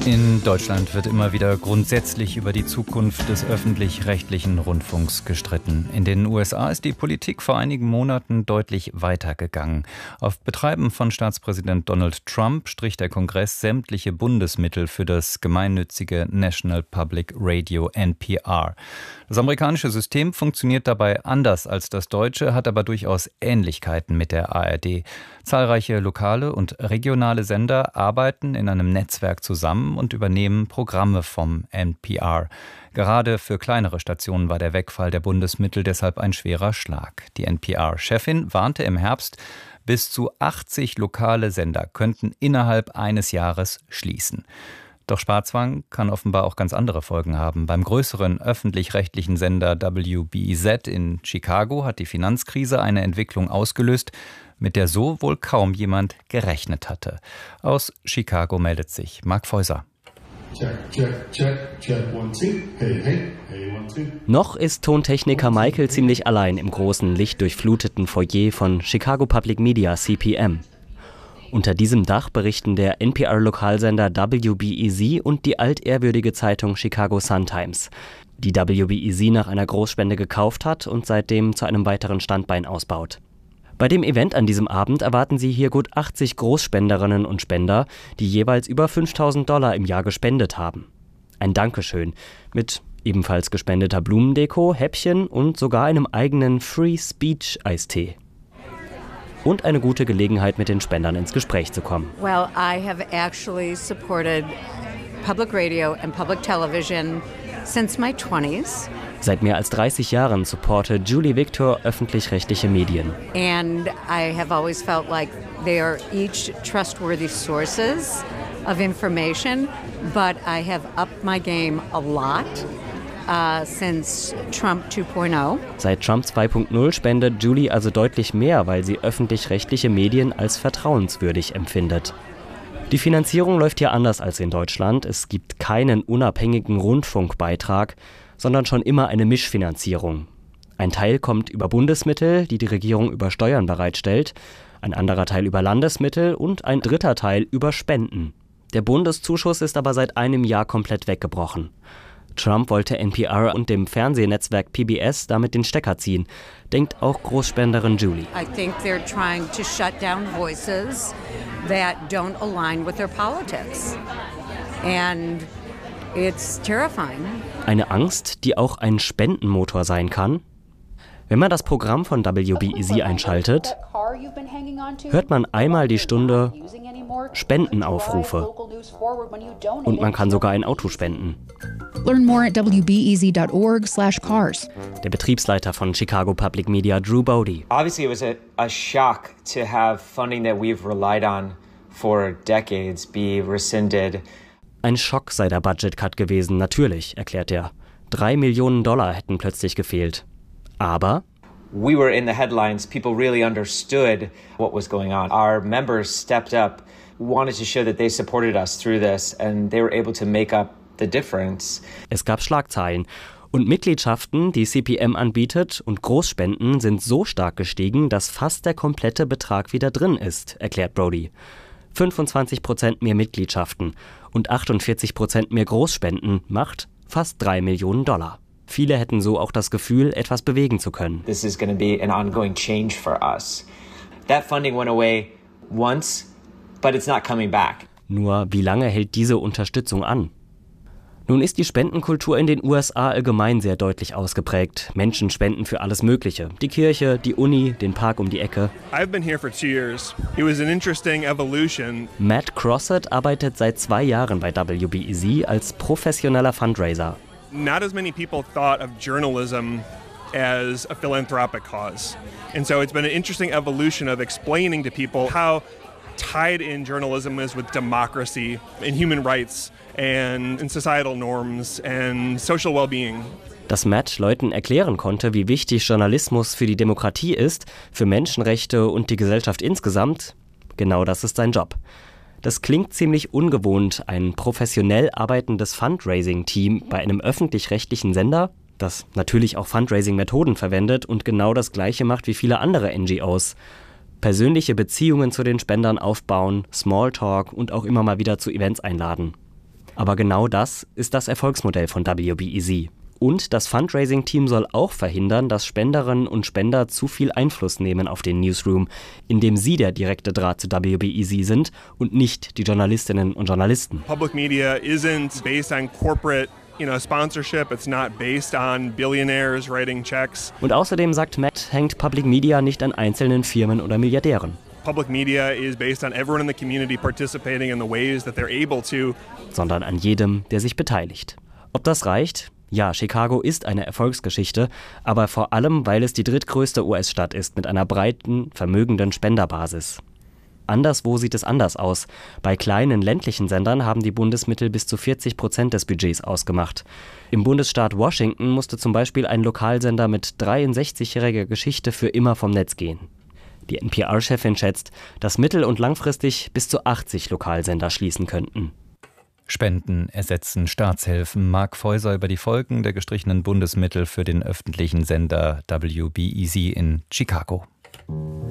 In Deutschland wird immer wieder grundsätzlich über die Zukunft des öffentlich-rechtlichen Rundfunks gestritten. In den USA ist die Politik vor einigen Monaten deutlich weitergegangen. Auf Betreiben von Staatspräsident Donald Trump strich der Kongress sämtliche Bundesmittel für das gemeinnützige National Public Radio NPR. Das amerikanische System funktioniert dabei anders als das deutsche, hat aber durchaus Ähnlichkeiten mit der ARD. Zahlreiche lokale und regionale Sender arbeiten in einem Netzwerk zusammen und übernehmen Programme vom NPR. Gerade für kleinere Stationen war der Wegfall der Bundesmittel deshalb ein schwerer Schlag. Die NPR-Chefin warnte im Herbst, bis zu 80 lokale Sender könnten innerhalb eines Jahres schließen. Doch Sparzwang kann offenbar auch ganz andere Folgen haben. Beim größeren öffentlich-rechtlichen Sender WBEZ in Chicago hat die Finanzkrise eine Entwicklung ausgelöst, mit der so wohl kaum jemand gerechnet hatte. Aus Chicago meldet sich Mark Feuser. Check, 1, 2. Hey, 1, 2. Noch ist Tontechniker Michael ziemlich allein im großen, lichtdurchfluteten Foyer von Chicago Public Media CPM. Unter diesem Dach berichten der NPR-Lokalsender WBEZ und die altehrwürdige Zeitung Chicago Sun-Times, die WBEZ nach einer Großspende gekauft hat und seitdem zu einem weiteren Standbein ausbaut. Bei dem Event an diesem Abend erwarten Sie hier gut 80 Großspenderinnen und Spender, die jeweils über $5.000 im Jahr gespendet haben. Ein Dankeschön mit ebenfalls gespendeter Blumendeko, Häppchen und sogar einem eigenen Free-Speech-Eistee. Und eine gute Gelegenheit, mit den Spendern ins Gespräch zu kommen. Well, I have actually supported public radio and public television since my 20s. Seit mehr als 30 Jahren supportet Julie Victor öffentlich-rechtliche Medien. And I have always felt like they are each trustworthy sources of information, but I have upped my game a lot. Since Trump 2.0. Seit Trump 2.0 spendet Julie also deutlich mehr, weil sie öffentlich-rechtliche Medien als vertrauenswürdig empfindet. Die Finanzierung läuft hier anders als in Deutschland. Es gibt keinen unabhängigen Rundfunkbeitrag, sondern schon immer eine Mischfinanzierung. Ein Teil kommt über Bundesmittel, die die Regierung über Steuern bereitstellt, ein anderer Teil über Landesmittel und ein dritter Teil über Spenden. Der Bundeszuschuss ist aber seit einem Jahr komplett weggebrochen. Trump wollte NPR und dem Fernsehnetzwerk PBS damit den Stecker ziehen, denkt auch Großspenderin Julie. I think they're trying to shut down voices that don't align with their politics. And it's terrifying. Eine Angst, die auch ein Spendenmotor sein kann. Wenn man das Programm von WBEZ einschaltet, hört man einmal die Stunde Spendenaufrufe. Und man kann sogar ein Auto spenden. Learn more at wbez.org/cars. Der Betriebsleiter von Chicago Public Media, Drew Bodie. Obviously it was a shock to have funding that we've relied on for decades be rescinded. Ein Schock sei der Budget-Cut gewesen, natürlich, erklärt er. $3 Millionen hätten plötzlich gefehlt. Aber we were in the headlines. People really understood what was going on. Our members stepped up, wanted to show that they supported us through this, and they were able to make up the difference. Es gab Schlagzeilen. Und Mitgliedschaften, die CPM anbietet, und Großspenden sind so stark gestiegen, dass fast der komplette Betrag wieder drin ist, erklärt Brody. 25% mehr Mitgliedschaften und 48% mehr Großspenden macht fast $3 Millionen. Viele hätten so auch das Gefühl, etwas bewegen zu können. This is going to be an ongoing change for us. That funding went away once, but it's not coming back. Nur wie lange hält diese Unterstützung an? Nun ist die Spendenkultur in den USA allgemein sehr deutlich ausgeprägt. Menschen spenden für alles Mögliche. Die Kirche, die Uni, den Park um die Ecke. I've been here for 2 years. It was an interesting evolution. Matt Crossett arbeitet seit 2 Jahren bei WBEZ als professioneller Fundraiser. Not as many people thought of journalism as a philanthropic cause. And so it's been an interesting evolution of explaining to people how tied in journalism is with democracy and human rights and societal norms and social well-being. Dass Matt Leuten erklären konnte, wie wichtig Journalismus für die Demokratie ist, für Menschenrechte und die Gesellschaft insgesamt, genau das ist sein Job. Das klingt ziemlich ungewohnt, ein professionell arbeitendes Fundraising-Team bei einem öffentlich-rechtlichen Sender, das natürlich auch Fundraising-Methoden verwendet und genau das Gleiche macht wie viele andere NGOs. Persönliche Beziehungen zu den Spendern aufbauen, Smalltalk und auch immer mal wieder zu Events einladen. Aber genau das ist das Erfolgsmodell von WBEZ. Und das Fundraising-Team soll auch verhindern, dass Spenderinnen und Spender zu viel Einfluss nehmen auf den Newsroom, indem sie der direkte Draht zu WBEZ sind und nicht die Journalistinnen und Journalisten. Public media isn't based on corporate sponsorship. It's not based on billionaires writing checks. Und außerdem, sagt Matt, hängt Public Media nicht an einzelnen Firmen oder Milliardären. Public media is based on everyone in the community participating in the ways that they're able to. Sondern an jedem, der sich beteiligt. Ob das reicht? Ja, Chicago ist eine Erfolgsgeschichte, aber vor allem, weil es die drittgrößte US-Stadt ist mit einer breiten, vermögenden Spenderbasis. Anderswo sieht es anders aus. Bei kleinen ländlichen Sendern haben die Bundesmittel bis zu 40% des Budgets ausgemacht. Im Bundesstaat Washington musste zum Beispiel ein Lokalsender mit 63-jähriger Geschichte für immer vom Netz gehen. Die NPR-Chefin schätzt, dass mittel- und langfristig bis zu 80 Lokalsender schließen könnten. Spenden ersetzen Staatshilfen. Mark Feuser über die Folgen der gestrichenen Bundesmittel für den öffentlichen Sender WBEZ in Chicago.